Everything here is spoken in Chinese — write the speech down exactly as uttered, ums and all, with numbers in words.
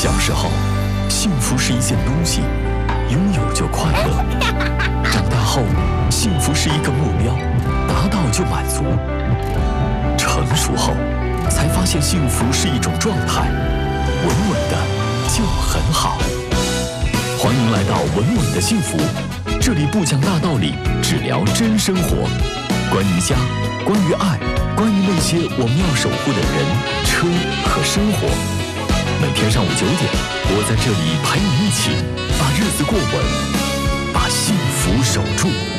小时候，幸福是一件东西，拥有就快乐；长大后，幸福是一个目标，达到就满足；成熟后，才发现幸福是一种状态，稳稳的就很好。欢迎来到稳稳的幸福，这里不讲大道理，只聊真生活，关于家，关于爱，关于那些我们要守护的人、车和生活。每天上午九点，我在这里陪你一起把日子过稳，把幸福守住。